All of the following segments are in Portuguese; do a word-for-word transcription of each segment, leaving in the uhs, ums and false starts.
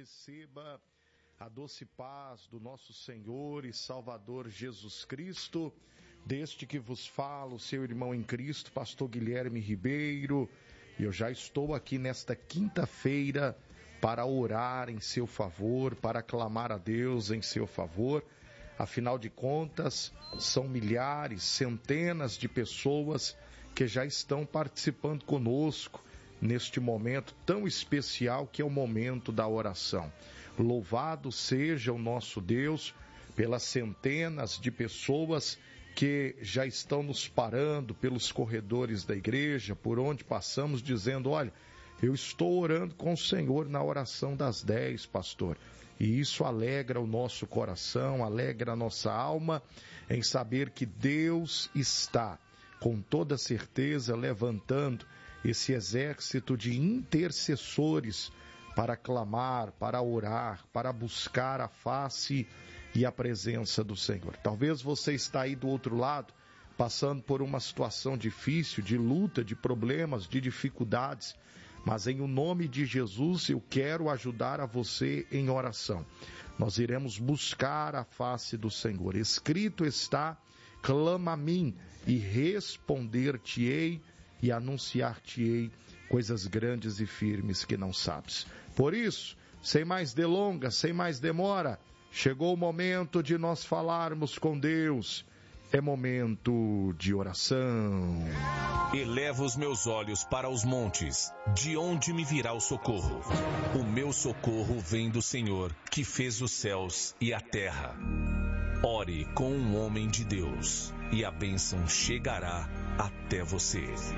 receba a doce paz do nosso Senhor e Salvador Jesus Cristo, deste que vos fala o seu irmão em Cristo, pastor Guilherme Ribeiro, e eu já estou aqui nesta quinta-feira para orar em seu favor, para clamar a Deus em seu favor. Afinal de contas, são milhares, centenas de pessoas que já estão participando conosco neste momento tão especial que é o momento da oração. Louvado seja o nosso Deus pelas centenas de pessoas que já estão nos parando pelos corredores da igreja, por onde passamos, dizendo: olha, eu estou orando com o Senhor na oração das dez, pastor. E isso alegra o nosso coração, alegra a nossa alma, em saber que Deus está, com toda certeza, levantando esse exército de intercessores para clamar, para orar, para buscar a face e a presença do Senhor. Talvez você está aí do outro lado, passando por uma situação difícil, de luta, de problemas, de dificuldades, mas em o nome de Jesus eu quero ajudar a você em oração. Nós iremos buscar a face do Senhor. Escrito está: clama a mim e responder-te-ei e anunciar-te-ei coisas grandes e firmes que não sabes. Por isso, sem mais delongas, sem mais demora, chegou o momento de nós falarmos com Deus. É momento de oração. Elevo os meus olhos para os montes, de onde me virá o socorro? O meu socorro vem do Senhor, que fez os céus e a terra. Ore com um homem de Deus, e a bênção chegará até você.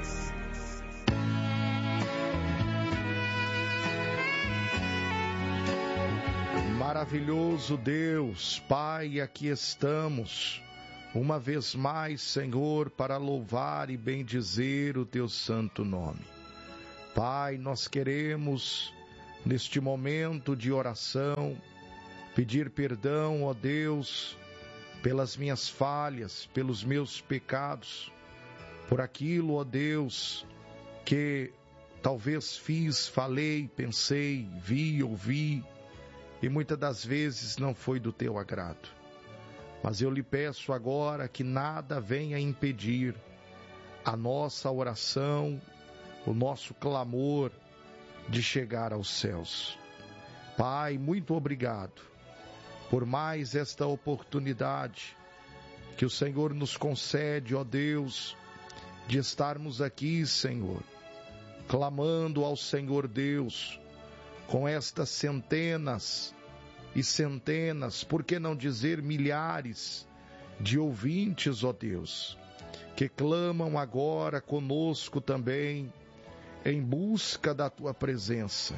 Maravilhoso Deus, Pai, aqui estamos, uma vez mais, Senhor, para louvar e bendizer o Teu santo nome. Pai, nós queremos, neste momento de oração, pedir perdão, ó Deus, pelas minhas falhas, pelos meus pecados, por aquilo, ó Deus, que talvez fiz, falei, pensei, vi, ouvi, e muitas das vezes não foi do Teu agrado. Mas eu lhe peço agora que nada venha impedir a nossa oração, o nosso clamor de chegar aos céus. Pai, muito obrigado por mais esta oportunidade que o Senhor nos concede, ó Deus, de estarmos aqui, Senhor, clamando ao Senhor Deus, com estas centenas e centenas, por que não dizer milhares, de ouvintes, ó Deus, que clamam agora conosco também, em busca da Tua presença.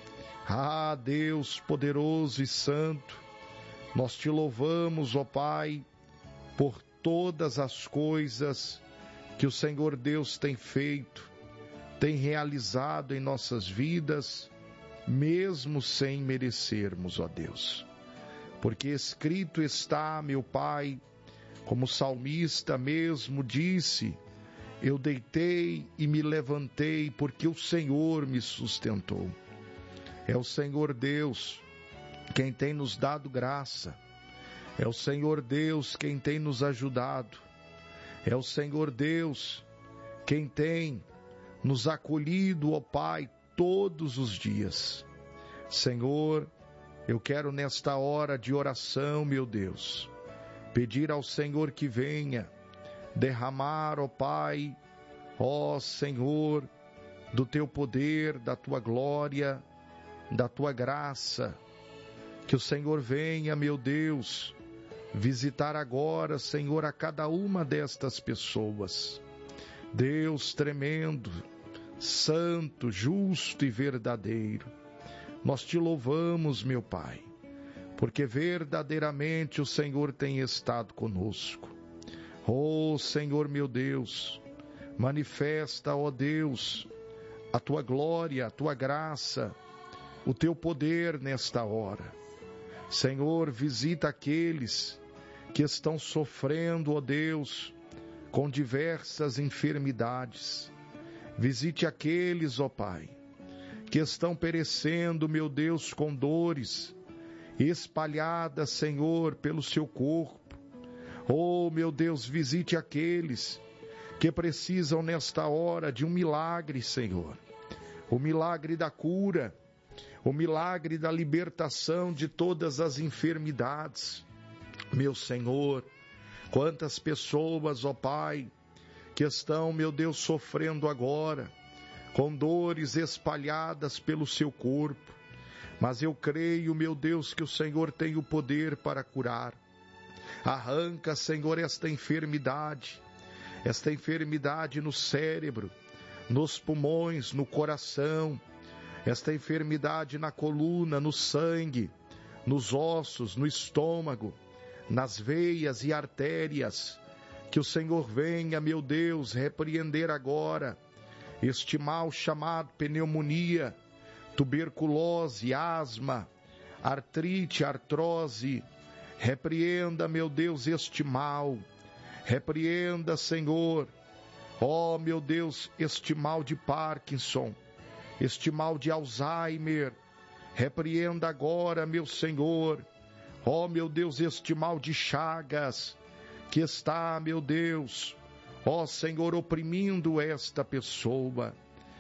Ah, Deus poderoso e santo, nós Te louvamos, ó Pai, por todas as coisas que o Senhor Deus tem feito, tem realizado em nossas vidas, mesmo sem merecermos, ó Deus. Porque escrito está, meu Pai, como o salmista mesmo disse: eu deitei e me levantei porque o Senhor me sustentou. É o Senhor Deus quem tem nos dado graça. É o Senhor Deus quem tem nos ajudado. É o Senhor Deus quem tem nos acolhido, ó Pai, todos os dias. Senhor, eu quero nesta hora de oração, meu Deus, pedir ao Senhor que venha derramar, ó Pai, ó Senhor, do Teu poder, da Tua glória, da Tua graça. Que o Senhor venha, meu Deus, visitar agora, Senhor, a cada uma destas pessoas. Deus tremendo, santo, justo e verdadeiro, nós Te louvamos, meu Pai, porque verdadeiramente o Senhor tem estado conosco. Oh, Senhor meu Deus, manifesta, ó Deus, a Tua glória, a Tua graça, o Teu poder nesta hora. Senhor, visita aqueles que estão sofrendo, ó Deus, com diversas enfermidades. Visite aqueles, ó Pai, que que estão perecendo, meu Deus, com dores, espalhadas, Senhor, pelo seu corpo. Oh, meu Deus, visite aqueles que precisam nesta hora de um milagre, Senhor. O milagre da cura, o milagre da libertação de todas as enfermidades. Meu Senhor, quantas pessoas, ó Pai, que estão, meu Deus, sofrendo agora, com dores espalhadas pelo seu corpo. Mas eu creio, meu Deus, que o Senhor tem o poder para curar. Arranca, Senhor, esta enfermidade, esta enfermidade no cérebro, nos pulmões, no coração, esta enfermidade na coluna, no sangue, nos ossos, no estômago, nas veias e artérias. Que o Senhor venha, meu Deus, repreender agora este mal chamado pneumonia, tuberculose, asma, artrite, artrose. Repreenda, meu Deus, este mal. Repreenda, Senhor, ó oh, meu Deus, este mal de Parkinson, este mal de Alzheimer. Repreenda agora, meu Senhor, ó oh, meu Deus, este mal de Chagas, que está, meu Deus, ó oh, Senhor, oprimindo esta pessoa.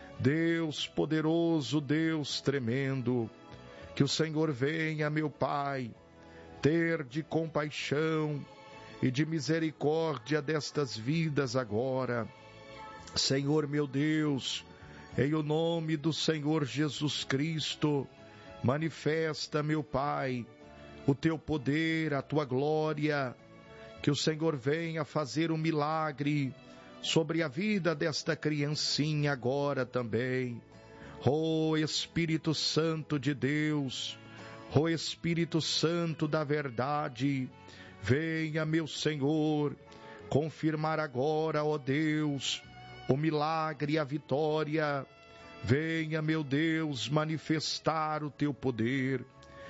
Deus poderoso, Deus tremendo, que o Senhor venha, meu Pai, ter de compaixão e de misericórdia destas vidas agora. Senhor meu Deus, em o nome do Senhor Jesus Cristo, manifesta, meu Pai, o teu poder, a tua glória, que o Senhor venha fazer um milagre sobre a vida desta criancinha agora também. Oh Espírito Santo de Deus, oh Espírito Santo da verdade, venha, meu Senhor, confirmar agora, ó Deus, o milagre e a vitória. Venha, meu Deus, manifestar o teu poder.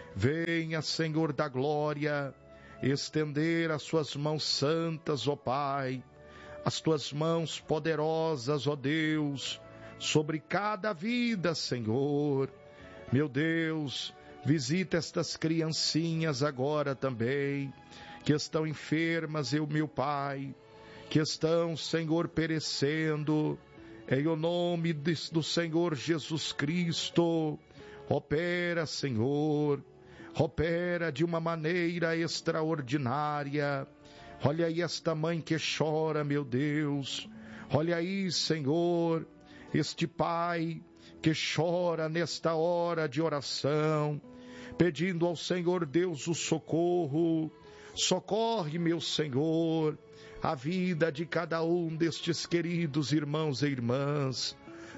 Venha, Senhor da glória, estender as suas mãos santas, ó Pai, as tuas mãos poderosas, ó Deus, sobre cada vida, Senhor. Meu Deus, visita estas criancinhas agora também, que estão enfermas, eu, meu Pai, que estão, Senhor, perecendo. Em o nome do Senhor Jesus Cristo, opera, Senhor, opera de uma maneira extraordinária. Olha aí esta mãe que chora, meu Deus. Olha aí, Senhor, este pai que chora nesta hora de oração, pedindo ao Senhor Deus o socorro. Socorre, meu Senhor, a vida de cada um destes queridos irmãos e irmãs.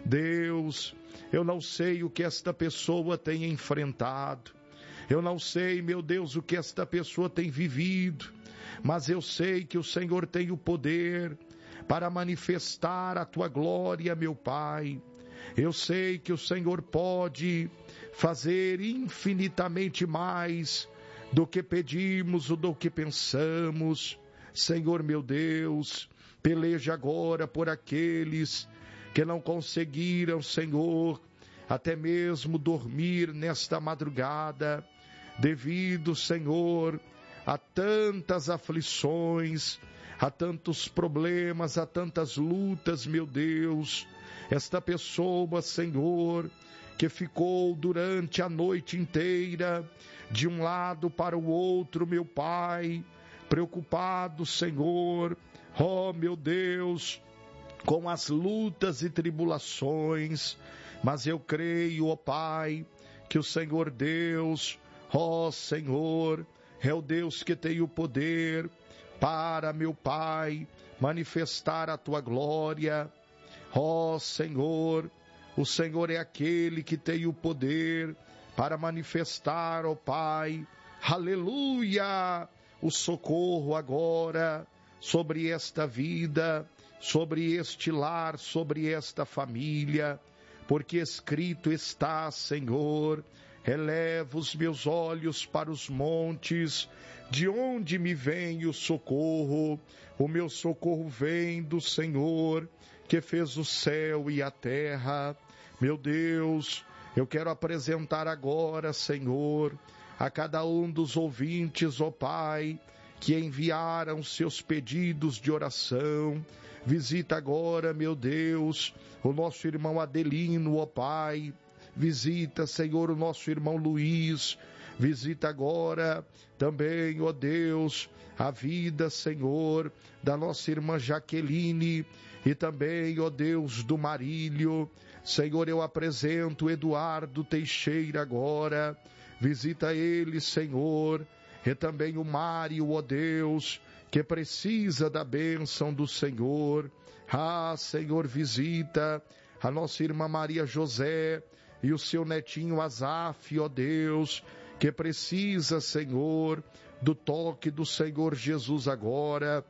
Deus, eu não sei o que esta pessoa tem enfrentado. Eu não sei, meu Deus, o que esta pessoa tem vivido. Mas eu sei que o Senhor tem o poder para manifestar a tua glória, meu Pai. Eu sei que o Senhor pode fazer infinitamente mais do que pedimos ou do que pensamos. Senhor meu Deus, peleja agora por aqueles que não conseguiram, Senhor, até mesmo dormir nesta madrugada, devido, Senhor, a tantas aflições, a tantos problemas, a tantas lutas, meu Deus. Esta pessoa, Senhor, que ficou durante a noite inteira, de um lado para o outro, meu Pai, preocupado, Senhor, ó meu Deus, com as lutas e tribulações, mas eu creio, ó Pai, que o Senhor Deus, ó Senhor, é o Deus que tem o poder para, meu Pai, manifestar a tua glória. Ó Senhor, o Senhor é aquele que tem o poder para manifestar, ó Pai, aleluia, o socorro agora sobre esta vida, sobre este lar, sobre esta família, porque escrito está, Senhor, eleva os meus olhos para os montes, de onde me vem o socorro? O meu socorro vem do Senhor, que fez o céu e a terra. Meu Deus, Eu quero apresentar agora, Senhor, a cada um dos ouvintes, ó Pai, que enviaram seus pedidos de oração. Visita agora, meu Deus, o nosso irmão Adelino, ó Pai. Visita, Senhor, o nosso irmão Luiz. Visita agora também, ó Deus, a vida, Senhor, da nossa irmã Jaqueline e também, ó Deus, do Marílio. Senhor, eu apresento o Eduardo Teixeira agora. Visita ele, Senhor, e também o Mário, ó Deus, que precisa da bênção do Senhor. Ah, Senhor, visita a nossa irmã Maria José e o seu netinho Azaf, ó Deus, que precisa, Senhor, do toque do Senhor Jesus agora.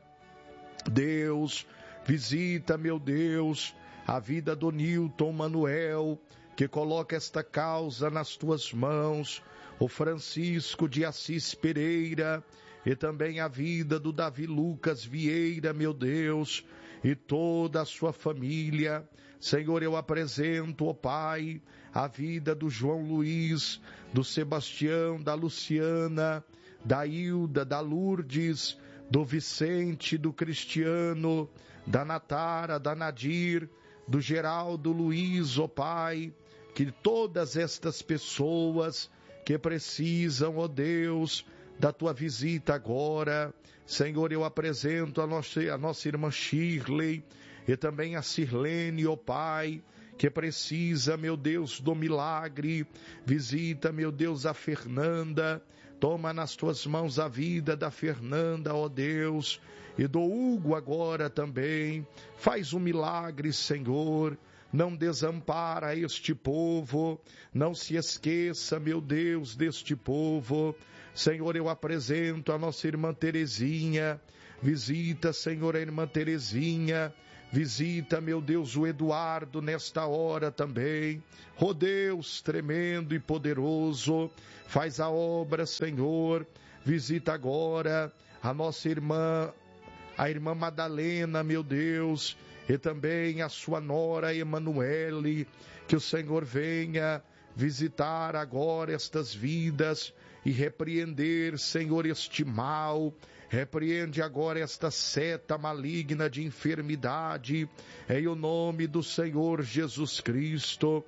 Deus, visita, meu Deus, a vida do Nilton Manuel, que coloca esta causa nas tuas mãos, o Francisco de Assis Pereira, e também a vida do Davi Lucas Vieira, meu Deus, e toda a sua família. Senhor, eu apresento, ó Pai, a vida do João Luiz, do Sebastião, da Luciana, da Hilda, da Lourdes, do Vicente, do Cristiano, da Natara, da Nadir, do Geraldo Luiz, ó Pai, que todas estas pessoas que precisam, ó Deus, da tua visita agora. Senhor, eu apresento a nossa, a nossa irmã Shirley e também a Sirlene, ó Pai, que precisa, meu Deus, do milagre. Visita, meu Deus, a Fernanda. Toma nas tuas mãos a vida da Fernanda, ó Deus, e do Hugo agora também. Faz um milagre, Senhor. Não desampara este povo, não se esqueça, meu Deus, deste povo. Senhor, eu apresento a nossa irmã Terezinha. Visita, Senhor, a irmã Terezinha. Visita, meu Deus, o Eduardo nesta hora também. Ó Deus, tremendo e poderoso, faz a obra, Senhor. Visita agora a nossa irmã, a irmã Madalena, meu Deus, e também a sua nora Emanuele. Que o Senhor venha visitar agora estas vidas e repreender, Senhor, este mal. Repreende agora esta seta maligna de enfermidade, em o nome do Senhor Jesus Cristo.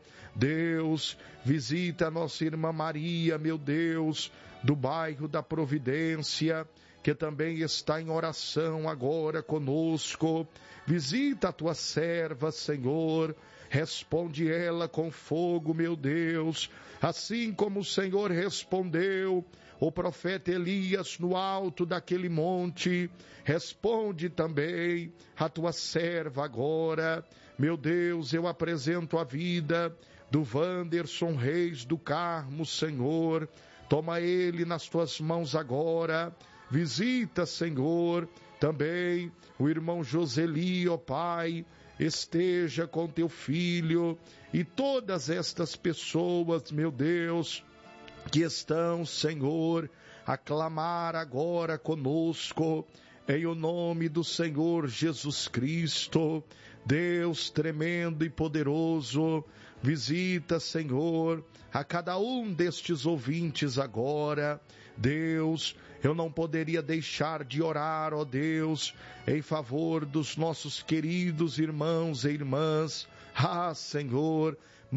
Deus, visita a nossa irmã Maria, meu Deus, do bairro da Providência, que também está em oração agora conosco. Visita a tua serva, Senhor. Responde ela com fogo, meu Deus, assim como o Senhor respondeu o profeta Elias no alto daquele monte. Responde também a tua serva agora. Meu Deus, eu apresento a vida do Wanderson Reis do Carmo, Senhor. Toma ele nas tuas mãos agora. Visita, Senhor, também o irmão Joseli, ó Pai. Esteja com teu filho e todas estas pessoas, meu Deus, que estão, Senhor, a clamar agora conosco, em o nome do Senhor Jesus Cristo. Deus tremendo e poderoso, visita, Senhor, a cada um destes ouvintes agora. Deus, eu não poderia deixar de orar, ó Deus, em favor dos nossos queridos irmãos e irmãs. Ah, Senhor,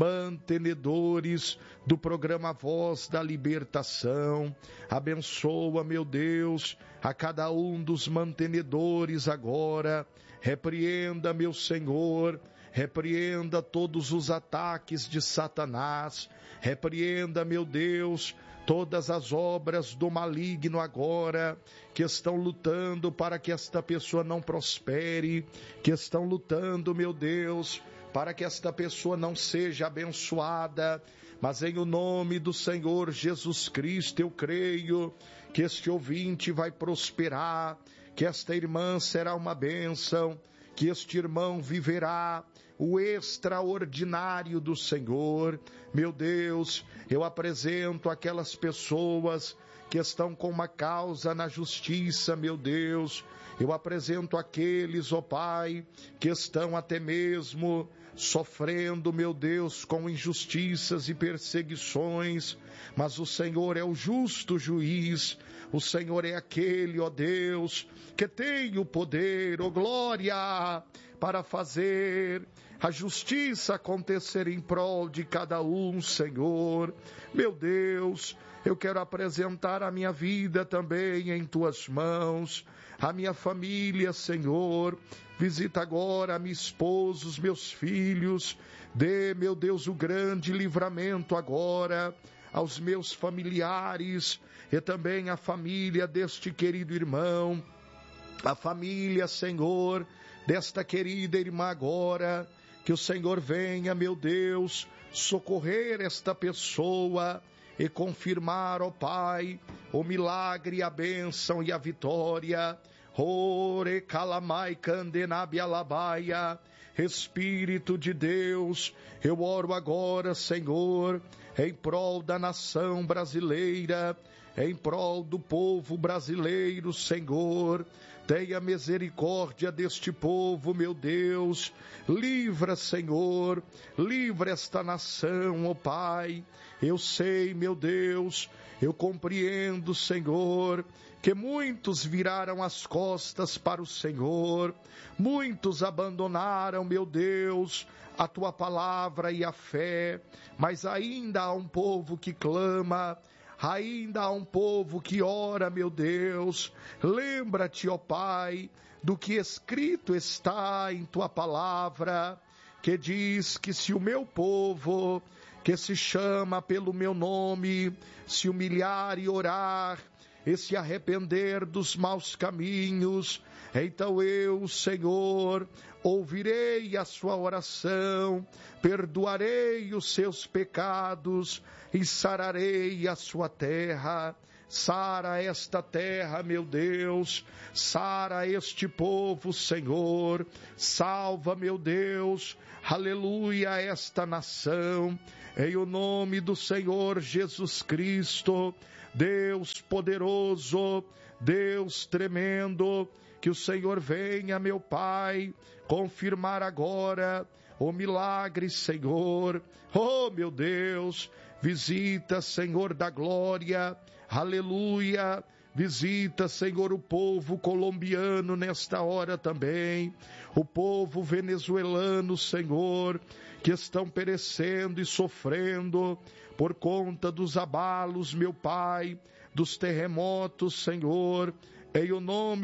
mantenedores do programa Voz da Libertação. Abençoa, meu Deus, a cada um dos mantenedores agora. Repreenda, meu Senhor, repreenda todos os ataques de Satanás. Repreenda, meu Deus, todas as obras do maligno agora, que estão lutando para que esta pessoa não prospere, que estão lutando, meu Deus, para que esta pessoa não seja abençoada. Mas em o nome do Senhor Jesus Cristo, eu creio que este ouvinte vai prosperar, que esta irmã será uma bênção, que este irmão viverá o extraordinário do Senhor. Meu Deus, eu apresento aquelas pessoas que estão com uma causa na justiça, meu Deus. Eu apresento aqueles, ó Pai, que estão até mesmo sofrendo, meu Deus, com injustiças e perseguições, mas o Senhor é o justo juiz, o Senhor é aquele, ó Deus, que tem o poder, ó glória, para fazer a justiça acontecer em prol de cada um, Senhor. Meu Deus, eu quero apresentar a minha vida também em Tuas mãos, a minha família, Senhor. Visita agora a minha esposa, os meus filhos. Dê, meu Deus, o grande livramento agora aos meus familiares e também à família deste querido irmão, a família, Senhor, desta querida irmã agora. Que o Senhor venha, meu Deus, socorrer esta pessoa e confirmar, ó Pai, o milagre, a bênção e a vitória. Ore calamai candenabi alabaia. Espírito de Deus, eu oro agora, Senhor, em prol da nação brasileira, em prol do povo brasileiro, Senhor. Tenha misericórdia deste povo, meu Deus. Livra, Senhor, livra esta nação, ó Pai. Eu sei, meu Deus, eu compreendo, Senhor, que muitos viraram as costas para o Senhor, muitos abandonaram, meu Deus, a Tua palavra e a fé, mas ainda há um povo que clama, ainda há um povo que ora, meu Deus. Lembra-te, ó Pai, do que escrito está em Tua palavra, que diz que se o meu povo, que se chama pelo meu nome, se humilhar e orar, e se arrepender dos maus caminhos, então eu, Senhor, ouvirei a sua oração, perdoarei os seus pecados e sararei a sua terra. Sara esta terra, meu Deus, sara este povo, Senhor, salva, meu Deus, aleluia, esta nação, em o nome do Senhor Jesus Cristo. Deus poderoso, Deus tremendo, que o Senhor venha, meu Pai, confirmar agora o milagre, Senhor. Oh, meu Deus, visita, Senhor da glória, aleluia. Visita, Senhor, o povo colombiano nesta hora também, o povo venezuelano, Senhor, que estão perecendo e sofrendo por conta dos abalos, meu Pai, dos terremotos, Senhor, em o nome